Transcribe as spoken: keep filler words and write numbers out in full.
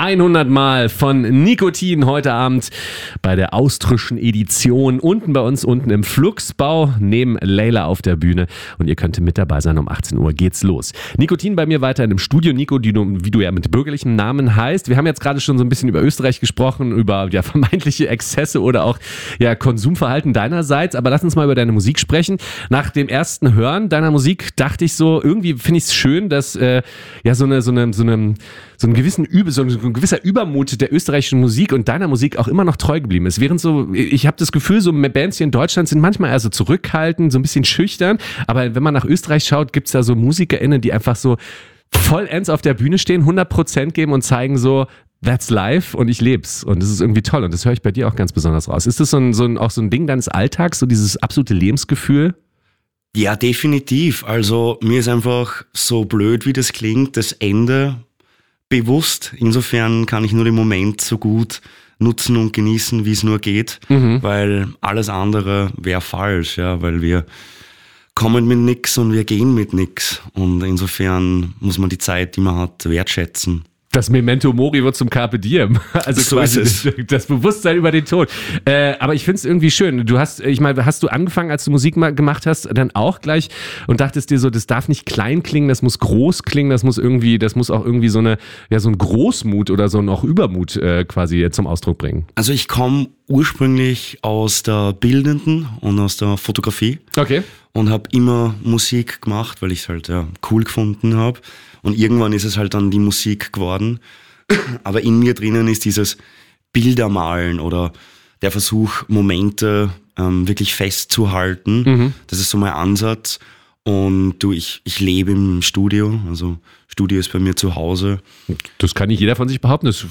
hundert Mal von Nikotin heute Abend bei der Austrischen Edition. Unten bei uns, unten im Fluxbau, neben Leila auf der Bühne. Und ihr könnt mit dabei sein, um achtzehn Uhr geht's los. Nikotin bei mir weiter in dem Studio. Nico, die du, wie du ja mit bürgerlichem Namen heißt. Wir haben jetzt gerade schon so ein bisschen über Österreich gesprochen, über ja, vermeintliche Exzesse oder auch ja, Konsumverhalten deinerseits. Aber lass uns mal über deine Musik sprechen. Nach dem ersten Hören deiner Musik dachte ich so, irgendwie finde ich es schön, dass äh, ja so eine, so eine, so eine so einen gewissen Übe, so ein gewisser Übermut der österreichischen Musik und deiner Musik auch immer noch treu geblieben ist. Während so, ich habe das Gefühl, so Bands hier in Deutschland sind manchmal eher so zurückhaltend, so ein bisschen schüchtern, aber wenn man nach Österreich schaut, gibt's da so MusikerInnen, die einfach so vollends auf der Bühne stehen, hundert Prozent geben und zeigen so, that's life und ich leb's. Und das ist irgendwie toll und das höre ich bei dir auch ganz besonders raus. Ist das so ein, so ein, auch so ein Ding deines Alltags, so dieses absolute Lebensgefühl? Ja, definitiv. Also mir ist einfach so blöd, wie das klingt, das Ende bewusst. Insofern kann ich nur den Moment so gut nutzen und genießen, wie es nur geht, mhm. weil alles andere wäre falsch, ja, weil wir kommen mit nix und wir gehen mit nix. Und insofern muss man die Zeit, die man hat, wertschätzen. Das Memento Mori wird zum Carpe Diem. Also so quasi ist es. Das Bewusstsein über den Tod. Äh, aber ich finde es irgendwie schön. Du hast, ich meine, hast du angefangen, als du Musik mal gemacht hast, dann auch gleich und dachtest dir so, das darf nicht klein klingen, das muss groß klingen, das muss irgendwie, das muss auch irgendwie so eine, ja, so ein Großmut oder so ein auch Übermut äh, quasi zum Ausdruck bringen. Also ich komme ursprünglich aus der Bildenden und aus der Fotografie. Okay. Und habe immer Musik gemacht, weil ich es halt ja, cool gefunden habe. Und irgendwann ist es halt dann die Musik geworden. Aber in mir drinnen ist dieses Bildermalen oder der Versuch, Momente ähm, wirklich festzuhalten. Mhm. Das ist so mein Ansatz. Und du, ich, ich lebe im Studio, also Studio ist bei mir zu Hause. Das kann nicht jeder von sich behaupten, das